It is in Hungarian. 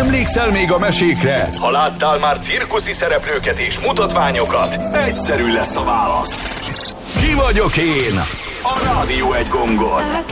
Emlékszel még a mesékre? Ha láttál már cirkuszi szereplőket és mutatványokat, egyszerű lesz a válasz. Ki vagyok én? A Rádió Egy gongon.